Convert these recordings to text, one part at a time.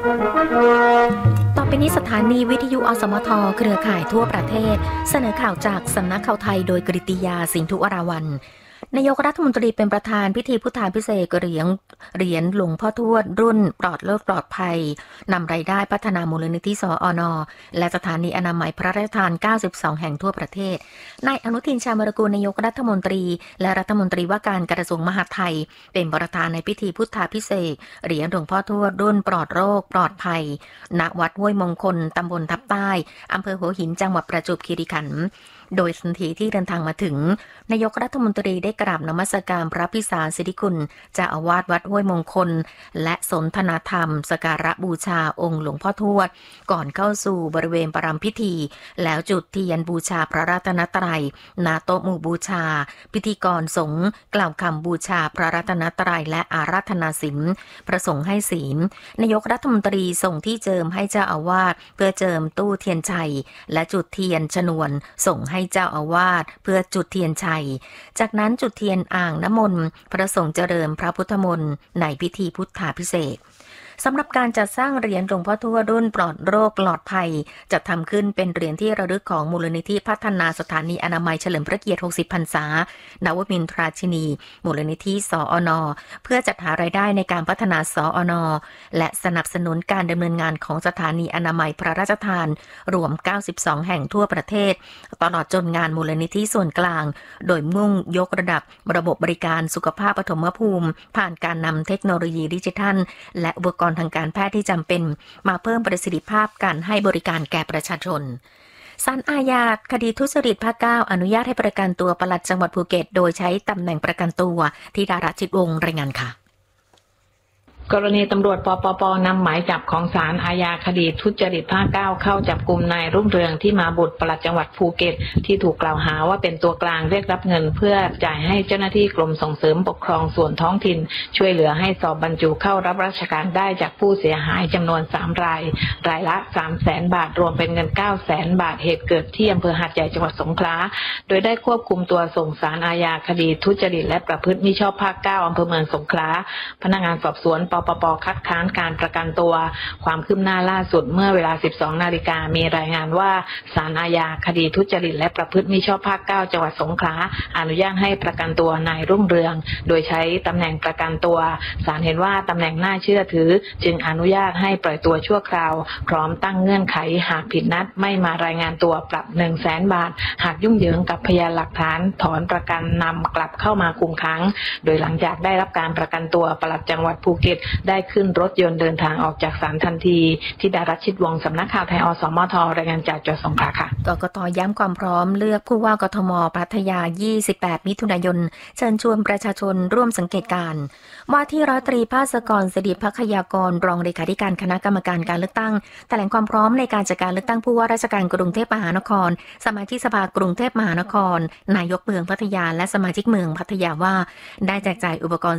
ต่อไปนี้สถานีวิทยุอสมทเครือข่ายทั่วประเทศเสนอข่าวจากสำนักข่าวไทยโดยกฤติยาสินธุวราวัลย์นายกรัฐมนตรีเป็นประธานพิธีพุทธาภิเษกเหรียญหลวงพ่อทวดรุ่นปลอดโรคปลอดภัยนำรายได้พัฒนามูลนิธิสอน.และสถานีอนามัยพระราชทาน92แห่งทั่วประเทศนายอนุทินชาญวิรากูลนายกรัฐมนตรีและรัฐมนตรีว่าการกระทรวงมหาดไทยเป็นประธานในพิธีพุทธาภิเษกเหรียญหลวงพ่อทวดรุ่นปลอดโรคปลอดภัยณวัดห้วยมงคลตำบลทับใต้อำเภอหัวหินจังหวัดประจวบคีรีขันธ์โดยทันทีที่เดินทางมาถึงนายกรัฐมนตรีได้กราบนมัสการพระพิสารสิทธิคุณเจ้าอาวาสวัดห้วยมงคลและสนทนาธรรมสักการะบูชาองค์หลวงพ่อทวดก่อนเข้าสู่บริเวณประรำพิธีแล้วจุดเทียนบูชาพระรัตนตรัยณโต๊ะหมู่บูชาพิธีกรสงฆ์กล่าวคำบูชาพระรัตนตรัยและอาราธนาศีลประสงค์ให้ศีลนายกรัฐมนตรีส่งที่เจิมให้เจ้าอาวาสเพื่อเจิมตู้เทียนชัยและจุดเทียนชนวนส่งให้เจ้าอาวาสเพื่อจุดเทียนชัยจากนั้นจุดเทียนอ่างน้ำมนต์พระสงฆ์เจริญพระพุทธมนต์ในพิธีพุทธาภิเษกสำหรับการจัดสร้างเหรียญหลวงพ่อทวดรุ่นปลอดโรคปลอดภัยจะทำขึ้นเป็นเหรียญที่ระลึกของมูลนิธิพัฒนาสถานีอนามัยเฉลิมพระเกียรติ60พรรษานวมินทราชินีมูลนิธิสอน.เพื่อจัดหารายได้ในการพัฒนาสอน.และสนับสนุนการดำเนินงานของสถานีอนามัยพระราชทานรวม92แห่งทั่วประเทศตลอดจนงานมูลนิธิส่วนกลางโดยมุ่งยกระดับระบบบริการสุขภาพปฐมภูมิผ่านการนำเทคโนโลยีดิจิทัลและอุปกรณ์ทางการแพทย์ที่จำเป็นมาเพิ่มประสิทธิภาพการให้บริการแก่ประชาชนศาลอาญาคดีทุจริตภาค 9อนุญาตให้ประกันตัวปลัดจังหวัดภูเก็ตโดยใช้ตำแหน่งประกันตัวที่ดาราชิดวงศ์รายงานค่ะกรณีตำรวจปปป.นำหมายจับของศาลอาญาคดีทุจริตภาค 9เข้าจับกุมนายรุ่งเรืองที่มาบุตรปลัดจังหวัดภูเก็ตที่ถูกกล่าวหาว่าเป็นตัวกลางเรียกรับเงินเพื่อจ่ายให้เจ้าหน้าที่กรมส่งเสริมปกครองส่วนท้องถิ่นช่วยเหลือให้สอบบรรจุเข้ารับราชการได้จากผู้เสียหายจำนวน3รายรายละ 300,000 บาทรวมเป็นเงิน 900,000 บาทเหตุเกิดที่อำเภอหาดใหญ่จังหวัดสงขลาโดยได้ควบคุมตัวส่งศาลอาญาคดีทุจริตและประพฤติมิชอบภาค 9อำเภอเมืองสงขลาพนักงานสอบสวนปปป.คัดค้านการประกันตัวความคืบหน้าล่าสุดเมื่อเวลา 12 นาฬิกามีรายงานว่าศาลอาญาคดีทุจริตและประพฤติมิชอบภาค 9จังหวัดสงขลาอนุญาตให้ประกันตัวนายรุ่งเรืองโดยใช้ตำแหน่งประกันตัวศาลเห็นว่าตำแหน่งน่าเชื่อถือจึงอนุญาตให้ปล่อยตัวชั่วคราวพร้อมตั้งเงื่อนไขหากผิดนัดไม่มารายงานตัวปรับ 100,000 บาทหากยุ่งเหยิงกับพยานหลักฐานถอนประกันนำกลับเข้ามาคุมขังโดยหลังจากได้รับการประกันตัวปลัดจังหวัดภูเก็ตได้ขึ้นรถยนต์เดินทางออกจากศาลทันทีที่ดารัชชิดวงศ์สำนักข่าวไทยอสมทรายงานจากจังหวัดสงขลาค่ะกกต.ย้ำความพร้อมเลือกผู้ว่ากทม.พัทยา28มิถุนายนเชิญชวนประชาชนร่วมสังเกตการณ์ว่าที่ร้อยตรีภาสกร สิริภัคยากรรองเลขาธิการคณะกรรมการการเลือกตั้งแถลงความพร้อมในการจัดการเลือกตั้งผู้ว่าราชการกรุงเทพมหานครสมาชิกสภากรุงเทพมหานครนายกเมืองพัทยาและสมาชิกเมืองพัทยาว่าได้แจกจ่ายอุปกรณ์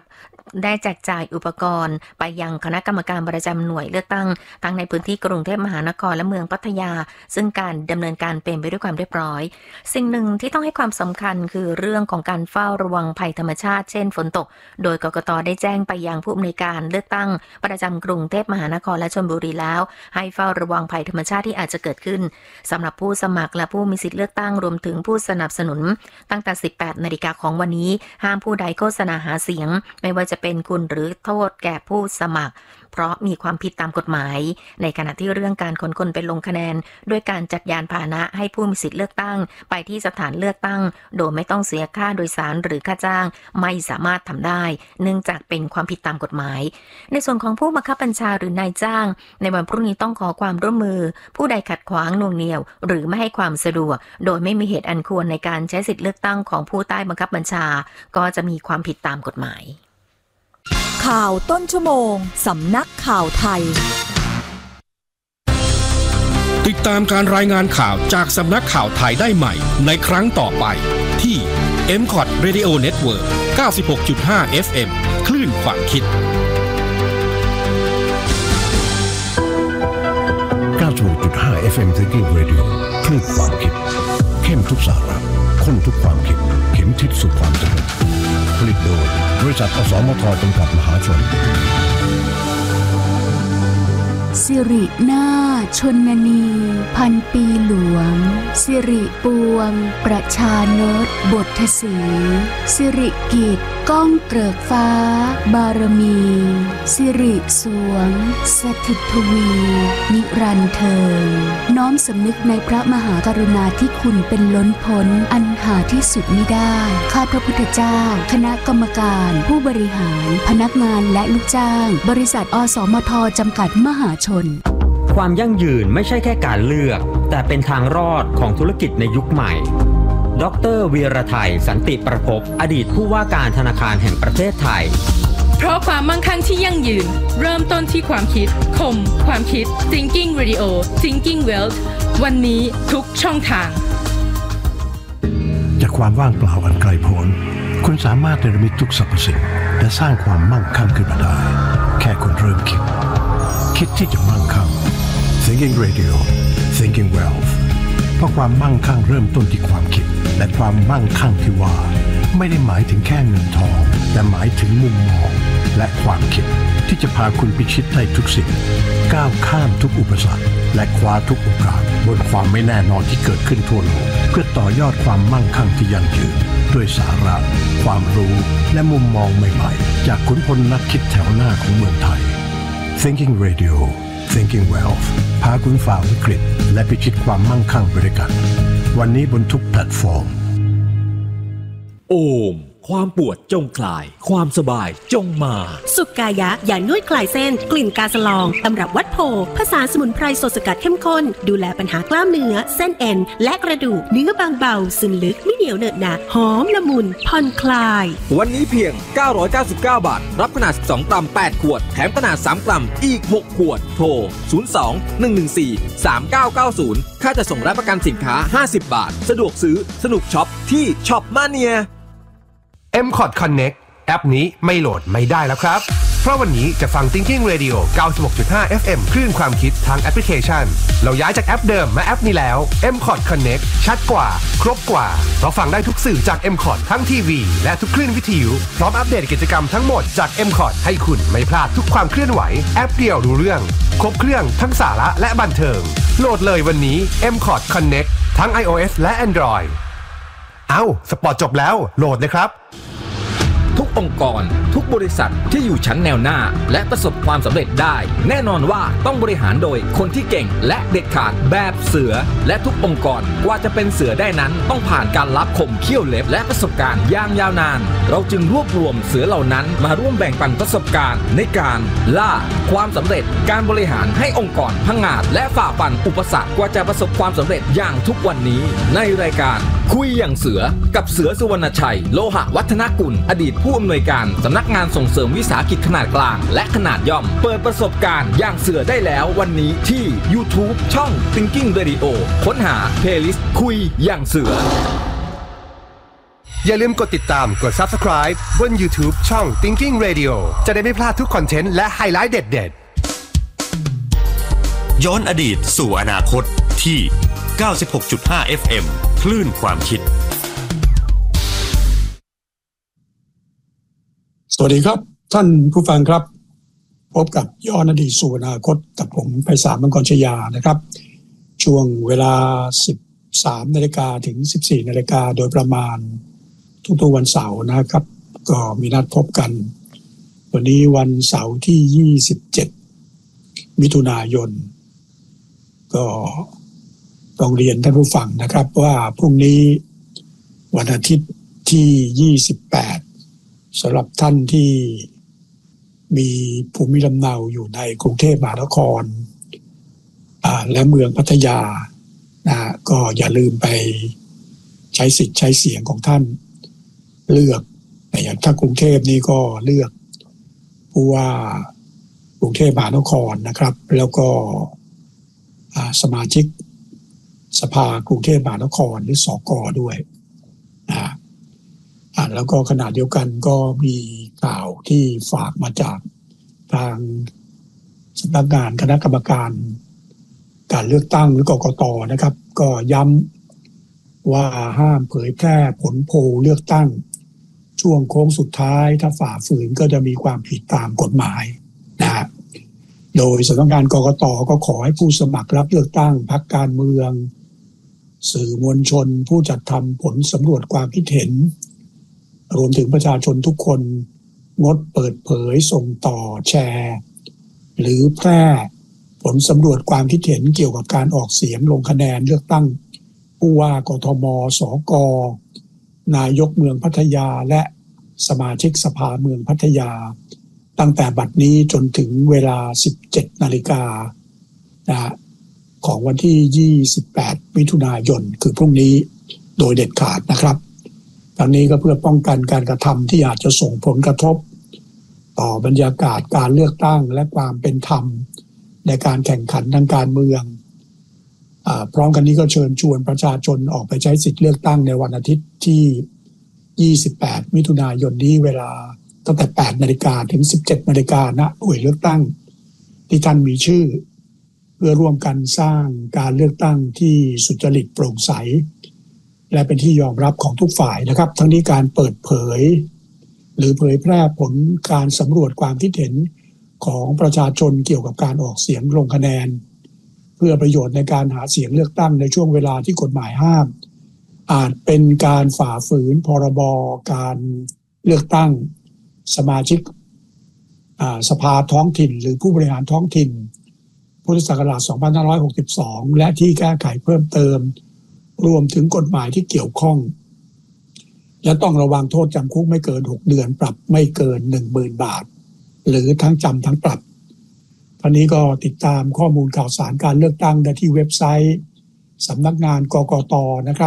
ไปยังคณะกรรมการประจำหน่วยเลือกตั้งทั้งในพื้นที่กรุงเทพมหานครและเมืองพัทยาซึ่งการดำเนินการเป็นไปด้วยความเรียบร้อยสิ่งหนึ่งที่ต้องให้ความสำคัญคือเรื่องของการเฝ้าระวังภัยธรรมชาติเช่นฝนตกโดยกกต.ได้แจ้งไปยังผู้อำนวยการเลือกตั้งประจำกรุงเทพมหานครและชลบุรีแล้วให้เฝ้าระวังภัยธรรมชาติที่อาจจะเกิดขึ้นสำหรับผู้สมัครและผู้มีสิทธิเลือกตั้งรวมถึงผู้สนับสนุนตั้งแต่ 18 นาฬิกาของวันนี้ห้ามผู้ใดโฆษณาหาเสียงไม่ว่าจะเป็นคุณหรือโทษแก่ผู้สมัครเพราะมีความผิดตามกฎหมายในขณะที่เรื่องการขนคนไปลงคะแนนด้วยการจัดยานพาหนะให้ผู้มีสิทธิเลือกตั้งไปที่สถานเลือกตั้งโดยไม่ต้องเสียค่าโดยสารหรือค่าจ้างไม่สามารถทำได้เนื่องจากเป็นความผิดตามกฎหมายในส่วนของผู้บังคับบัญชาหรือนายจ้างในวันพรุ่งนี้ต้องขอความร่วมมือผู้ใดขัดขวางหน่วงเหนี่ยวหรือไม่ให้ความสะดวกโดยไม่มีเหตุอันควรในการใช้สิทธิเลือกตั้งของผู้ใต้บังคับบัญชาก็จะมีความผิดตามกฎหมายข่าวต้นชั่วโมงสำนักข่าวไทยติดตามการรายงานข่าวจากสำนักข่าวไทยได้ใหม่ในครั้งต่อไปที่ MCOT Radio Network 96.5 FM คลื่นความคิด 96.5 FM Thinking Radio คลื่นความคิดเข้มทุกสาระข้นทุกความคิดเข็มทิศสู่ความสำเร็จผลิตโดยบริษัทอสมทจำกัดมหาชนสิรินาถชนนีพันปีหลวงสิริปวงประชานตบทสีสิริกิจก้องเกริกฟ้าบารมีสิริสวงสถิตทวีนิรันดร์เทิงน้อมสำนึกในพระมหากรุณาธิคุณเป็นล้นพ้นอันหาที่สุดมิได้ข้าพระพุทธเจ้าคณะกรรมการผู้บริหารพนักงานและลูกจ้างบริษัทอสมทจำกัดมหาชนความยั่งยืนไม่ใช่แค่การเลือกแต่เป็นทางรอดของธุรกิจในยุคใหม่ดร.วีรไทยสันติประภพอดีตผู้ว่าการธนาคารแห่งประเทศไทยเพราะความมั่งคั่งที่ยั่งยืนเริ่มต้นที่ความคิดคมความคิด Thinking Radio Thinking Wealth วันนี้ทุกช่องทางจากความว่างเปล่าอันไกลโพ้นคุณสามารถเนรมิตทุกสรรพสิ่งและสร้างความมั่งคั่งขึ้นมาได้แค่คุณเริ่มคิดที่จะมั่งคั่ง Thinking Radio Thinking Wealth เพราะความมั่งคั่งเริ่มต้นที่ความคิดและความมั่งคั่งที่ว่าไม่ได้หมายถึงแค่เงินทองแต่หมายถึงมุมมองและความคิดที่จะพาคุณพิชิตได้ทุกสิ่งก้าวข้ามทุกอุปสรรคและคว้าทุกโอกาสบนความไม่แน่นอนที่เกิดขึ้นทั่วโลกเพื่อต่อยอดความมั่งคั่งที่ยั่งยืนด้วยสาระความรู้และมุมมองใหม่ๆจากขุนพลนักคิดแถวหน้าของเมืองไทย Thinking Radio Thinking Wealth พาคุณฝ่าวิกฤตและพิชิตความมั่งคั่งไปด้วยกันวันนี้บนทุกแพลตฟอร์มโอมความปวดจงคลายความสบายจงมาสุกายะยานวดคลายเส้นกลิ่นกาสลองตำรับวัดโพผสานสมุนไพรสดสกัดเข้มข้นดูแลปัญหากล้ามเนื้อเส้นเอ็นและกระดูกเนื้อบางเบาซึมลึกไม่เหนียวเหนอะหนะหอมละมุนผ่อนคลายวันนี้เพียง999 บาทรับขนาด12กรัม8ขวดแถมขนาด3กรัมอีก6ขวดโทร02-114-3990ค่าจะส่งรับประกันสินค้า50บาทสะดวกซื้อสนุกช็อปที่ช็อปมาเนีย M-Cod Connect แอปนี้ไม่โหลดไม่ได้แล้วครับเพราะวันนี้จะฟัง Thinking Radio 96.5 FM คลื่นความคิดทางแอปพลิเคชันเราย้ายจากแอปเดิมมาแอปนี้แล้ว M-Cod Connect ชัดกว่าครบกว่าเราฟังได้ทุกสื่อจาก M-Cod ทั้งทีวีและทุกคลื่นวิทยุพร้อมอัปเดตกิจกรรมทั้งหมดจาก M-Cod ให้คุณไม่พลาดทุกความเคลื่อนไหวแอปเดียวรู้เรื่องครบเครื่องทั้งสาระและบันเทิงโหลดเลยวันนี้ M-Cod Connect ทั้ง iOS และ Android สปอร์ตจบแล้วโหลดเลยครับทุกองค์กรทุกบริษัทที่อยู่ชั้นแนวหน้าและประสบความสำเร็จได้แน่นอนว่าต้องบริหารโดยคนที่เก่งและเด็ดขาดแบบเสือและทุกองค์กรกว่าจะเป็นเสือได้นั้นต้องผ่านการลับคมเขี้ยวเล็บและประสบการณ์อย่างยาวนานเราจึงรวบรวมเสือเหล่านั้นมาร่วมแบ่งปันประสบการณ์ในการล่าความสำเร็จการบริหารให้องค์กรพังงาดและฝ่าฟันอุปสรรคกว่าจะประสบความสำเร็จอย่างทุกวันนี้ในรายการคุยอย่างเสือกับเสือสุวรรณชัยโลหะวัฒนกุลอดีตผู้อำนวยการสำนักงานส่งเสริมวิสาหกิจขนาดกลางและขนาดย่อมเปิดประสบการณ์อย่างเสือได้แล้ววันนี้ที่ YouTube ช่อง Thinking Radio ค้นหา Playlist คุยอย่างเสืออย่าลืมกดติดตามกด Subscribe บน YouTube ช่อง Thinking Radio จะได้ไม่พลาดทุกคอนเทนต์และไฮไลท์เด็ดๆย้อนอดีตสู่อนาคตที่ 96.5 FM คลื่นความคิดสวัสดีครับท่านผู้ฟังครับพบกับย้อนอดีตสู่อนาคตกับผมไพศาลมังกรชยานะครับช่วงเวลา 13 นาฬิกาถึง 14 นาฬิกาโดยประมาณทุกๆวันเสาร์นะครับก็มีนัดพบกันวันนี้วันเสาร์ที่ 27 มิถุนายนก็ต้องเรียนท่านผู้ฟังนะครับว่าพรุ่งนี้วันอาทิตย์ที่ 28สำหรับท่านที่มีภูมิลำเนาอยู่ในกรุงเทพมหานครและเมืองพัทยาก็อย่าลืมไปใช้สิทธิ์ใช้เสียงของท่านเลือกแต่อย่างถ้ากรุงเทพนี่ก็เลือกผู้ว่ากรุงเทพมหานครนะครับแล้วก็สมาชิกสภากรุงเทพมหานครหรือสก.ด้วยแล้วก็ขณะเดียวกันก็มีข่าวที่ฝากมาจากทางสำนักงานคณะกรรมการการเลือกตั้งหรือกกต.นะครับก็ย้ำว่าห้ามเผยแพร่ผลโพลเลือกตั้งช่วงโค้งสุดท้ายถ้าฝ่าฝืนก็จะมีความผิดตามกฎหมายนะโดยสำนักงานกกต.ก็ขอให้ผู้สมัครรับเลือกตั้งพรรคการเมืองสื่อมวลชนผู้จัดทำผลสำรวจความคิดเห็นรวมถึงประชาชนทุกคนงดเปิดเผยส่งต่อแชร์หรือแพร่ผลสำรวจความคิดเห็นเกี่ยวกับการออกเสียงลงคะแนนเลือกตั้งผู้ว่ากทม.สก.นายกเมืองพัทยาและสมาชิกสภาเมืองพัทยาตั้งแต่บัดนี้จนถึงเวลา 17 นาฬิกาของวันที่ 28 มิถุนายนคือพรุ่งนี้โดยเด็ดขาดนะครับทั้งนี้ก็เพื่อป้องกันการกระทำที่อาจจะส่งผลกระทบต่อบรรยากาศการเลือกตั้งและความเป็นธรรมในการแข่งขันทางการเมืองพร้อมกันนี้ก็เชิญชวนประชาชนออกไปใช้สิทธิเลือกตั้งในวันอาทิตย์ที่ 28 มิถุนายนนี้เวลาตั้งแต่ 8 นาฬิกาถึง 17 นาฬิกาณหน่วยเลือกตั้งที่ท่านมีชื่อเพื่อร่วมกันสร้างการเลือกตั้งที่สุจริตโปร่งใสและเป็นที่ยอมรับของทุกฝ่ายนะครับทั้งนี้การเปิดเผยหรือเผยแพร่ผลการสำรวจความคิดเห็นของประชาชนเกี่ยวกับการออกเสียงลงคะแนนเพื่อประโยชน์ในการหาเสียงเลือกตั้งในช่วงเวลาที่กฎหมายห้ามอาจเป็นการฝ่าฝืนพรบการเลือกตั้งสมาชิกสภาท้องถิ่นหรือผู้บริหารท้องถิ่นพุทธศักราช 2562 และที่แก้ไขเพิ่มเติมรวมถึงกฎหมายที่เกี่ยวข้องและต้องระวังโทษจำคุกไม่เกิน6 เดือนปรับไม่เกิน 10,000 บาทหรือทั้งจำทั้งปรับท่านนี้ก็ติดตามข้อมูลข่าวสารการเลือกตั้งได้ที่เว็บไซต์สำนักงานกกต.นะครับ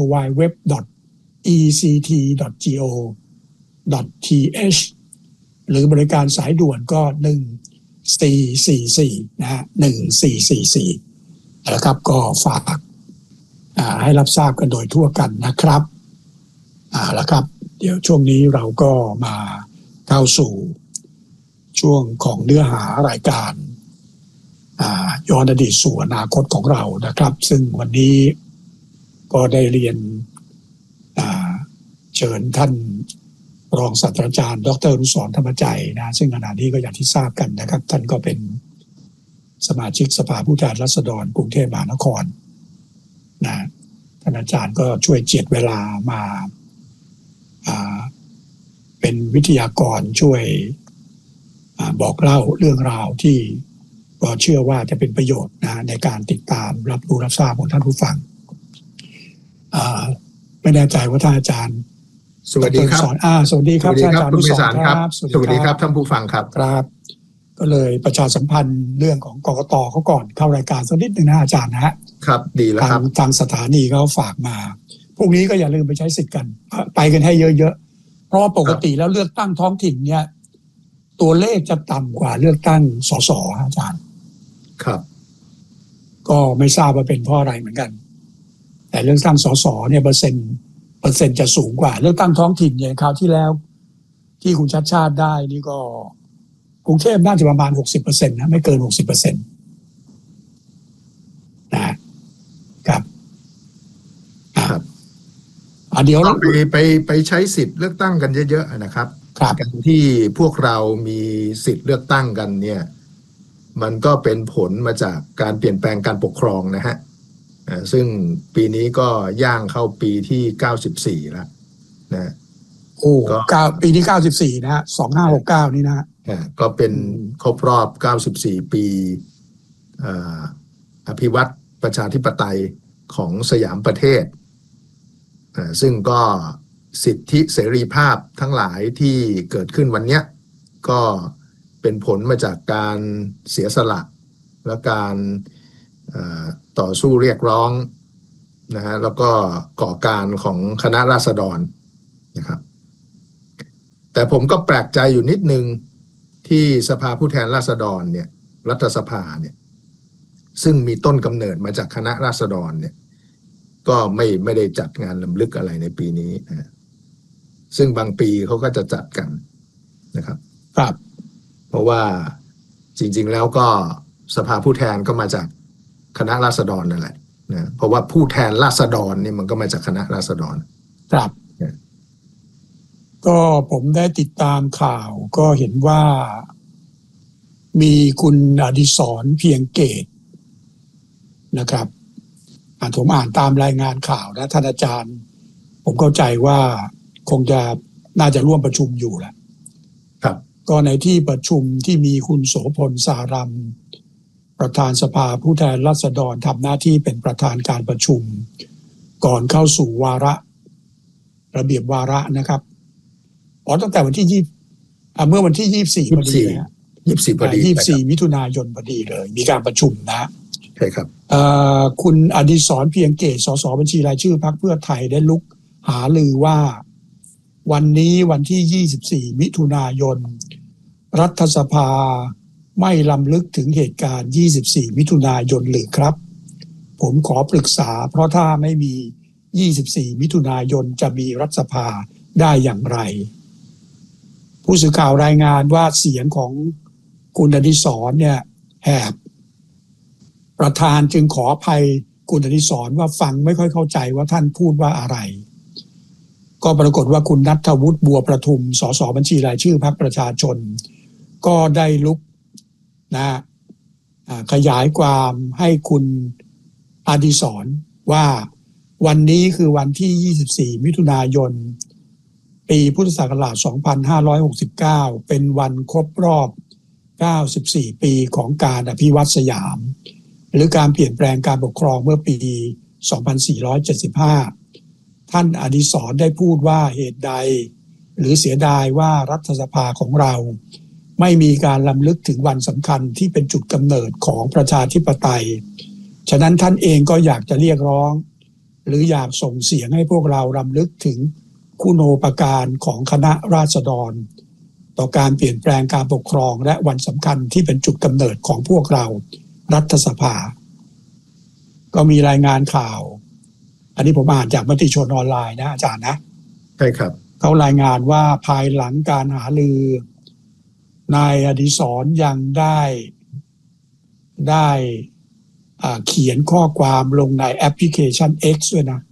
www.ect.go.th หรือบริการสายด่วนก็1444นะฮะ1444นะครับก็ฝากให้รับทราบกันโดยทั่วกันนะครับแล้วครับเดี๋ยวช่วงนี้เราก็มาเข้าสู่ช่วงของเนื้อหารายการย้อนอดีตสู่อนาคตของเรานะครับซึ่งวันนี้ก็ได้เรียนเชิญท่านรองศาสตราจารย์ดร.อนุสรณ์ธรรมใจนะซึ่งขณะนี้ก็อย่างที่ทราบกันนะครับท่านก็เป็นสมาชิกสภาผู้แทนราษฎรกรุงเทพมหานครนะท่านอาจารย์ก็ช่วยเจียดเวลามาเป็นวิทยากรช่วยบอกเล่าเรื่องราวที่ก็เชื่อว่าจะเป็นประโยชน์นะในการติดตามรับรู้รับทราบของท่านผู้ฟังไม่แน่ใจว่าท่านอาจารย์สวัสดีครับสวัสดีครับอาจารย์คุณไพศาลครับสวัสดีครับท่านผู้ฟังครับครับก็เลยประชาสัมพันธ์เรื่องของกกต.เขาก่อนเข้ารายการสักนิดนึงนะอาจารย์นะฮะครับดีแล้วครับทางสถานีเขาฝากมาพรุ่งนี้ก็อย่าลืมไปใช้สิทธิ์กันไปกันให้เยอะๆเพราะปกติแล้วเลือกตั้งท้องถิ่นเนี่ยตัวเลขจะต่ำกว่าเลือกตั้งสสอาจารย์ครับก็ไม่ทราบว่าเป็นเพราะอะไรเหมือนกันแต่เลือกตั้งสสเนี่ยเปอร์เซ็นต์จะสูงกว่าเลือกตั้งท้องถิ่นอย่างคราวที่แล้วที่คุณชัดชาติได้นี่ก็กรุงเทพน่าจะประมาณ 60% นะไม่เกิน 60% นะครับเดี๋ยวไปใช้สิทธิ์เลือกตั้งกันเยอะๆนะครับการที่พวกเรามีสิทธิ์เลือกตั้งกันเนี่ยมันก็เป็นผลมาจากการเปลี่ยนแปลงการปกครองนะฮะซึ่งปีนี้ก็ย่างเข้าปีที่94แล้วนะโอ้ปีที่94นะฮะ2569นี่นะก็เป็นครบรอบ94ปีอภิวัตรประชาธิปไตยของสยามประเทศซึ่งก็สิทธิเสรีภาพทั้งหลายที่เกิดขึ้นวันนี้ก็เป็นผลมาจากการเสียสละและการต่อสู้เรียกร้องนะฮะแล้วก็ก่อการของคณะราษฎรนะครับแต่ผมก็แปลกใจอยู่นิดนึงที่สภาผู้แทนราษฎรเนี่ยรัฐสภาเนี่ยซึ่งมีต้นกำเนิดมาจากคณะราษฎรเนี่ยก็ไม่ได้จัดงานรำลึกอะไรในปีนี้นะซึ่งบางปีเขาก็จะจัดกันนะครับครับเพราะว่าจริงๆแล้วก็สภาผู้แทนก็มาจากคณะราษฎรนั่นแหละนะเพราะว่าผู้แทนราษฎรนี่มันก็มาจากคณะราษฎรครับก็ผมได้ติดตามข่าวก็เห็นว่ามีคุณอดิศรเพียงเกตนะครับผมอ่านตามรายงานข่าวนะท่านอาจารย์ผมเข้าใจว่าคงจะน่าจะร่วมประชุมอยู่แหละครับก็ในที่ประชุมที่มีคุณโสพลสารัมประธานสภาผู้แทนราษฎรทำหน้าที่เป็นประธานการประชุมก่อนเข้าสู่วาระระเบียบวาระนะครับตั้งแต่วันที่เมื่อวันที่24พอดี 24พอดี 24มิถุนายนพอดีเลยมีการประชุมนะใช่ครับคุณอดิศรเพียงเกตสสบัญชีรายชื่อพรรคเพื่อไทยได้ลุกหาลือว่าวันนี้วันที่24มิถุนายนรัฐสภาไม่รำลึกถึงเหตุการณ์24มิถุนายนหรือครับผมขอปรึกษาเพราะถ้าไม่มี24มิถุนายนจะมีรัฐสภาได้อย่างไรผู้สื่อข่าวรายงานว่าเสียงของคุณอดิศรเนี่ยแหบประธานจึงขออภัยคุณอดิศรว่าฟังไม่ค่อยเข้าใจว่าท่านพูดว่าอะไรก็ปรากฏว่าคุณณัฐวุฒิบัวประทุมสสบัญชีรายชื่อพรรคประชาชนก็ได้ลุกขยายความให้คุณอดิศรว่าวันนี้คือวันที่24มิถุนายนปีพุทธศักราช2569เป็นวันครบรอบ94ปีของการอภิวัตสยามหรือการเปลี่ยนแปลงการปกครองเมื่อปี2475ท่านอดิศรได้พูดว่าเหตุใดหรือเสียดายว่ารัฐสภาของเราไม่มีการรำลึกถึงวันสำคัญที่เป็นจุดกำเนิดของประชาธิปไตยฉะนั้นท่านเองก็อยากจะเรียกร้องหรืออยากส่งเสียงให้พวกเรารำลึกถึงคุณูปการของคณะราษฎรต่อการเปลี่ยนแปลงการปกครองและวันสำคัญที่เป็นจุดกำเนิดของพวกเรารัฐสภาก็มีรายงานข่าวอันนี้ผมอ่านจากมติชนออนไลน์นะอาจารย์นะใช่ครับเขารายงานว่าภายหลังการหารือนายอดิศรยังได้เขียนข้อความลงในแอปพลิเคชัน X ด้วยนะ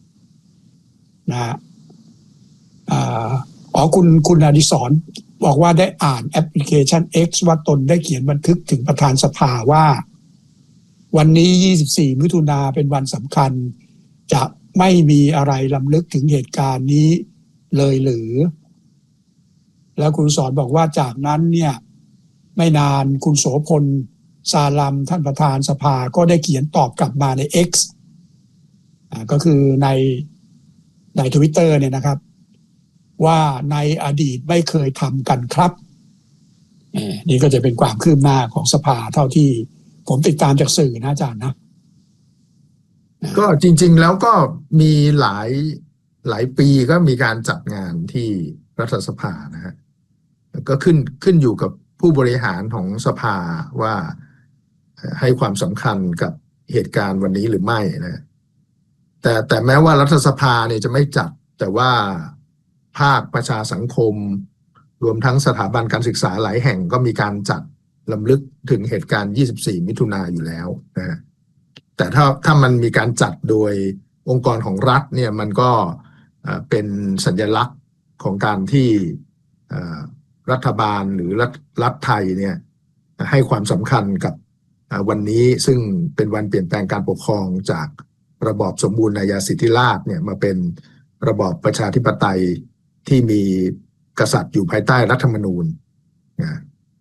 คุณอดิศรบอกว่าได้อ่านแอปพลิเคชัน X ว่าตนได้เขียนบันทึกถึงประธานสภาว่าวันนี้24มิถุนาเป็นวันสำคัญจะไม่มีอะไรรำลึกถึงเหตุการณ์นี้เลยหรือแล้วคุณสอนบอกว่าจากนั้นเนี่ยไม่นานคุณโสพลสารัมท่านประธานสภาก็ได้เขียนตอบกลับมาใน X ก็คือใน Twitter เนี่ยนะครับว่าในอดีตไม่เคยทำกันครับนี่ก็จะเป็นความคืบหน้าของสภาเท่าที่ผมติดตามจากสื่อนะอาจารย์นะก็จริงๆแล้วก็มีหลายปีก็มีการจัดงานที่รัฐสภานะฮะก็ขึ้นอยู่กับผู้บริหารของสภาว่าให้ความสำคัญกับเหตุการณ์วันนี้หรือไม่นะแต่แม้ว่ารัฐสภาเนี่ยจะไม่จัดแต่ว่าภาคประชาสังคมรวมทั้งสถาบันการศึกษาหลายแห่งก็มีการจัดรำลึกถึงเหตุการณ์24มิถุนายนอยู่แล้วนะแต่ถ้ามันมีการจัดโดยองค์กรของรัฐเนี่ยมันก็เป็นสัญลักษณ์ของการที่รัฐบาลหรือรัฐไทยเนี่ยให้ความสำคัญกับวันนี้ซึ่งเป็นวันเปลี่ยนแปลงการปกครองจากระบอบสมบูรณาญาสิทธิราชย์เนี่ยมาเป็นระบอบประชาธิปไตยที่มีกษัตริย์อยู่ภายใต้รัฐธรรมนูญนะ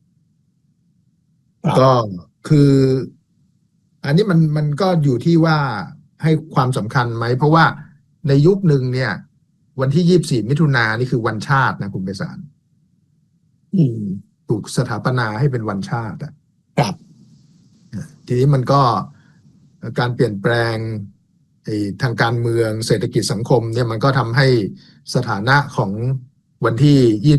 ก็คืออันนี้มันก็อยู่ที่ว่าให้ความสำคัญไหมเพราะว่าในยุคหนึ่งเนี่ยวันที่24มิถุนายนนี่คือวันชาตินะคุณไพศาลถูกสถาปนาให้เป็นวันชาติครับทีนี้มันก็การเปลี่ยนแปลงทางการเมืองเศรษฐกิจสังคมเนี่ยมันก็ทำให้สถานะของวันที่